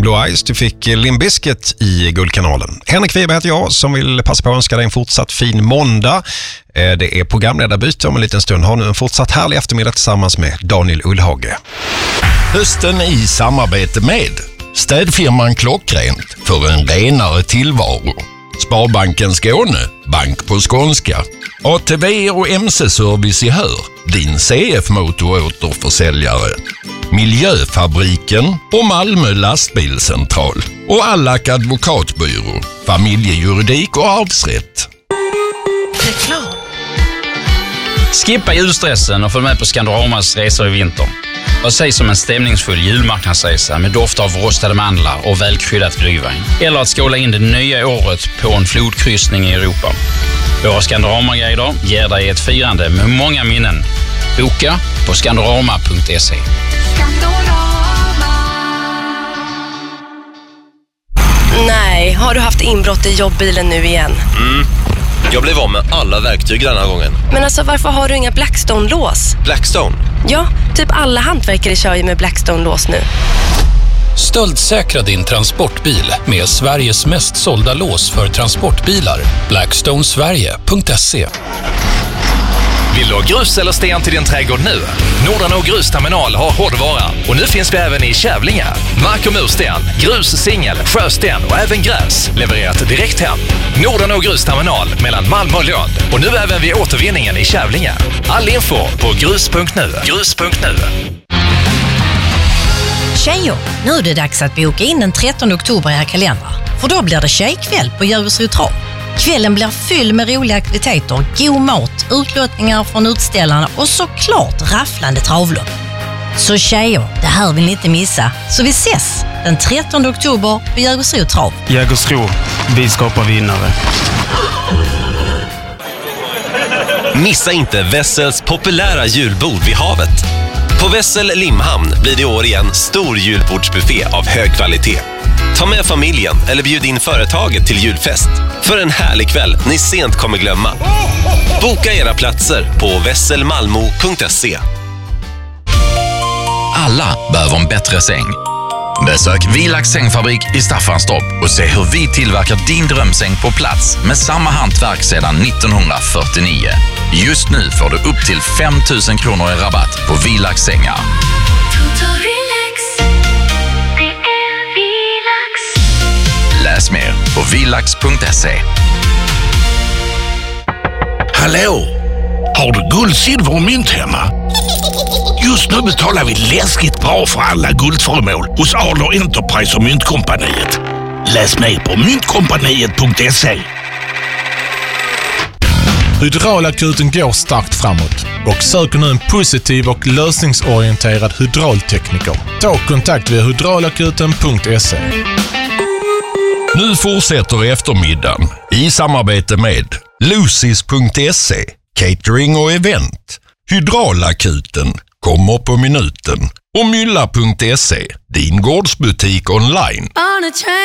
Blue Eyes. Du fick Limp Bizkit i Guldkanalen. Henrik Weber heter jag som vill passa på att önska dig en fortsatt fin måndag. Det är programledarbyte om en liten stund. Har nu en fortsatt härlig eftermiddag tillsammans med Daniel Ullhage. Hösten i samarbete med städfirman Klockrent för en renare tillvaro. Sparbanken Skåne, bank på skånska. ATV och MC-service i Hör, din CF-motoråterförsäljare. Miljöfabriken och Malmö lastbilscentral. Och Allak advokatbyrå, familjejuridik och arvsrätt. Reklam. Skippa julstressen och följ med på Scandoramas resor i vinter. Vad sägs om en stämningsfull julmarknadsresa med doft av rostade mandlar och välkryddat glühwein? Eller att skåla in det nya året på en flodkryssning i Europa. Våra Scandorama-guider ger dig ett firande med många minnen. Boka på scandorama.se. Nej, har du haft inbrott i jobbbilen nu igen? Jag blev av med alla verktyg den här gången. Men alltså, varför har du inga Blackstone-lås? Blackstone? Ja, typ alla hantverkare kör ju med Blackstone-lås nu. Stöldsäkra din transportbil med Sveriges mest sålda lås för transportbilar. Blackstonesverige.se. Vill du ha grus eller sten till din trädgård nu? Nordanå Grusterminal har hårdvara och nu finns vi även i Kävlinge. Mark- och mursten, grus, singel, sjösten och även gräs levererat direkt hem. Nordanå Grusterminal mellan Malmö och Lund och nu även vid återvinningen i Kävlinge. All info på grus.nu. Grus.nu. Tjejer, nu är det dags att boka in den 13 oktober i era kalendrar. För då blir det tjejkväll på Jägersro Trav. Kvällen blir fylld med roliga aktiviteter, god mat, utlottningar från utställarna och såklart rafflande travlopp. Så tjejer, det här vill ni inte missa. Så vi ses den 13 oktober på Jägersro Trav. Jägersro, vi skapar vinnare. Missa inte Wessels populära julbord vid havet. På Wessel Limhamn blir det i år igen stor julbordsbuffé av hög kvalitet. Ta med familjen eller bjud in företaget till julfest för en härlig kväll ni sent kommer glömma. Boka era platser på vesselmalmo.se. Alla behöver en bättre säng. Besök Vilax sängfabrik i Staffanstorp och se hur vi tillverkar din drömsäng på plats med samma hantverk sedan 1949. Just nu får du upp till 5 000 kronor i rabatt på Vilax sängar. Läs mer på vilax.se. Hallå! Har du guld, silver och mynt hemma? Just nu betalar vi läskigt bra för alla guldföremål hos Adler Enterprise och Myntkompaniet. Läs mer på myntkompaniet.se. Hydraulakuten går starkt framåt och söker nu en positiv och lösningsorienterad hydraultekniker. Ta kontakt via hydraulakuten.se. Nu fortsätter eftermiddagen i samarbete med Lucis.se, catering och event. Hydraulakuten kommer på minuten och Mylla.se, din gårdsbutik online.